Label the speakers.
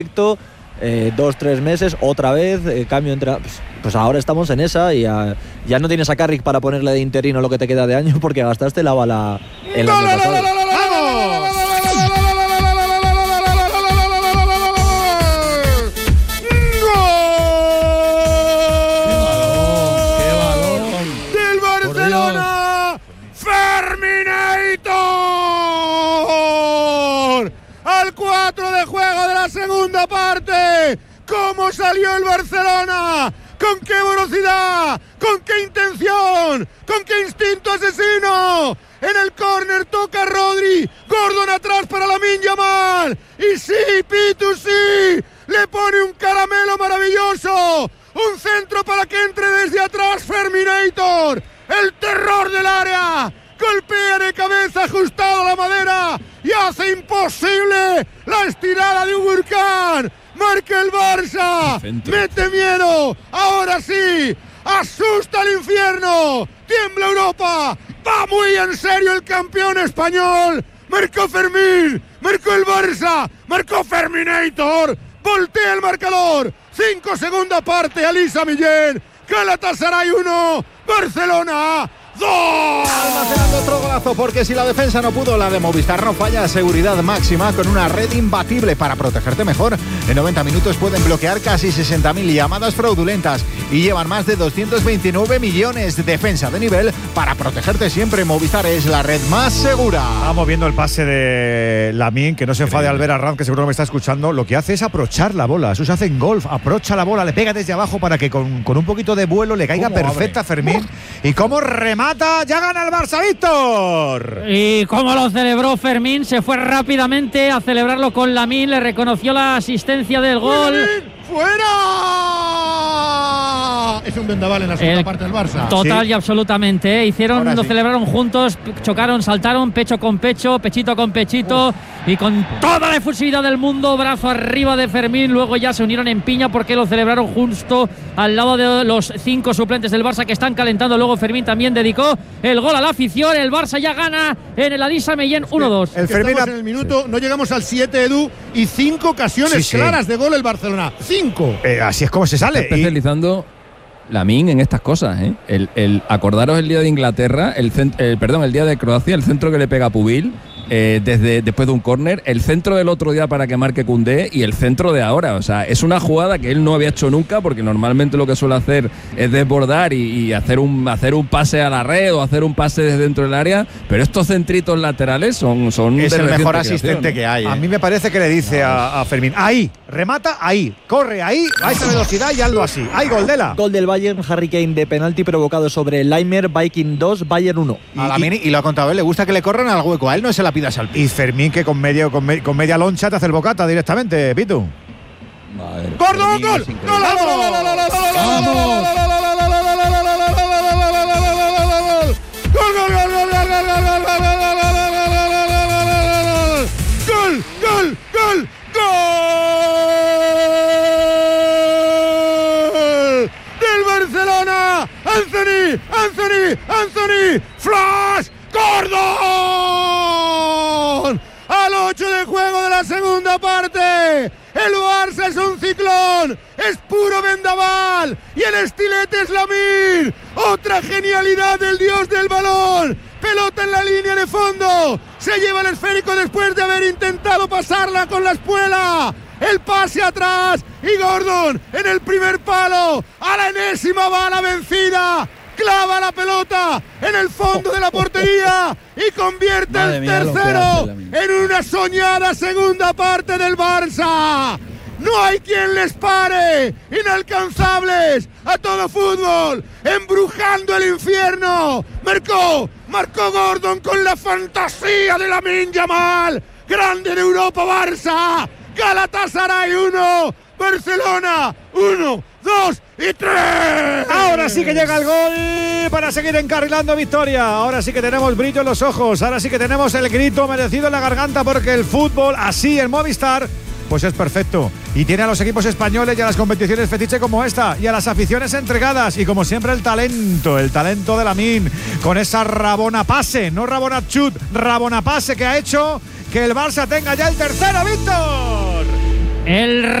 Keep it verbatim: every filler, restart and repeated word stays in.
Speaker 1: eh, dos, tres meses, otra vez, eh, cambio entre... Pues, pues ahora estamos en esa y ya, ya no tienes a Carrick para ponerle de interino lo que te queda de año porque gastaste la bala en la año pasado. ¡Vamos!
Speaker 2: cuatro de juego de la segunda parte. ¿Cómo salió el Barcelona? ¿Con qué velocidad? ¿Con qué intención? ¿Con qué instinto asesino? En el córner toca Rodri. Gordon atrás para Lamine Yamal. Y sí, Pitu, sí. Le pone un caramelo maravilloso. Un centro para que entre desde atrás Ferminator. El terror del área. Golpea de cabeza ajustado a la madera y hace imposible la estirada de un huracán. Marca el Barça, mete miedo, ahora sí, asusta al infierno, tiembla Europa, va muy en serio el campeón español. Marcó Fermín, marcó el Barça, marcó Ferminator, voltea el marcador, cinco segunda parte, Alisa Millén, Galatasaray uno, Barcelona dos.
Speaker 3: Almacenando otro golazo, porque si la defensa no pudo, la de Movistar no falla. Seguridad máxima con una red imbatible para protegerte mejor. En noventa minutos pueden bloquear casi sesenta mil llamadas fraudulentas y llevan más de doscientos veintinueve millones de defensa de nivel para protegerte siempre. Movistar es la red más segura.
Speaker 4: Estamos viendo el pase de Lamine, que no se enfade al ver a Ram, que seguro me está escuchando. Lo que hace es aprochar la bola. Eso se hace en golf. Aprocha la bola, le pega desde abajo para que con, con un poquito de vuelo le caiga perfecta a Fermín. Y cómo remata. Ya gana el Barça, Víctor.
Speaker 5: Y cómo lo celebró Fermín. Se fue rápidamente a celebrarlo con Lamine. Le reconoció la asistencia del gol.
Speaker 2: ¡Fuera! Es un vendaval en la segunda
Speaker 5: el,
Speaker 2: parte del Barça.
Speaker 5: Total
Speaker 2: sí.
Speaker 5: y absolutamente. ¿eh? Hicieron,
Speaker 2: Ahora
Speaker 5: lo
Speaker 2: sí.
Speaker 5: celebraron juntos, chocaron, saltaron, pecho con pecho, pechito con pechito. Uf. Y con toda la efusividad del mundo, brazo arriba de Fermín. Luego ya se unieron en piña porque lo celebraron justo al lado de los cinco suplentes del Barça que están calentando. Luego Fermín también dedicó el gol a la afición. El Barça ya gana en el Alisa Mellén uno dos.
Speaker 2: El Fermín en el minuto, sí. No llegamos al siete, Edu, y cinco ocasiones sí, sí. claras de gol el Barcelona. Cinco.
Speaker 4: Eh, así es como se sale.
Speaker 6: Está especializando Lamine en estas cosas, ¿eh? El, el, acordaros el día de Inglaterra, el, cent, el perdón, el día de Croacia, el centro que le pega a Pubil. Eh, desde después de un córner, el centro del otro día para que marque Koundé y el centro de ahora. O sea, es una jugada que él no había hecho nunca, porque normalmente lo que suele hacer es desbordar y, y hacer un hacer un pase a la red o hacer un pase desde dentro del área, pero estos centritos laterales son, son
Speaker 4: es
Speaker 6: de
Speaker 4: el mejor
Speaker 6: creación,
Speaker 4: asistente
Speaker 6: ¿no?
Speaker 4: que hay. ¿eh? A mí me parece que le dice no, a, a Fermín, ahí, remata ahí, corre ahí, a esa velocidad y hazlo así. ¡Ay, Goldela!
Speaker 1: Gol del Bayern, Harry Kane de penalti provocado sobre Leimer, Viking dos, Bayern uno.
Speaker 3: Y, a Lamine, y, y lo ha contado él, le gusta que le corran al hueco, a él no se la pidas al piso.
Speaker 4: Y Fermín, que con medio con, me, con media loncha te hace el bocata directamente, Pitu.
Speaker 2: ¡Gol, gol, gol! Anthony, Anthony, Anthony, Flash, Gordon. Al ocho de juego de la segunda parte. El Barça es un ciclón, es puro vendaval y el estilete es Lamine. Otra genialidad del dios del balón. Pelota en la línea de fondo. Se lleva el esférico después de haber intentado pasarla con la espuela. El pase atrás y Gordon en el primer palo. A la enésima bala vencida. Clava la pelota en el fondo de la portería y convierte Madre el tercero en una soñada segunda parte del Barça. No hay quien les pare, inalcanzables a todo fútbol, embrujando el infierno. Marcó, marcó Gordon con la fantasía de Lamine Yamal. Grande de Europa, Barça. Galatasaray uno, Barcelona uno, dos y tres.
Speaker 4: Ahora sí que llega el gol para seguir encarrilando victoria. Ahora sí que tenemos brillo en los ojos. Ahora sí que tenemos el grito merecido en la garganta, porque el fútbol así en Movistar pues es perfecto. Y tiene a los equipos españoles y a las competiciones fetiche como esta y a las aficiones entregadas. Y como siempre el talento, el talento de Lamine con esa rabona pase, no rabona chut, rabona pase que ha hecho que el Barça tenga ya el tercero, Víctor.
Speaker 5: El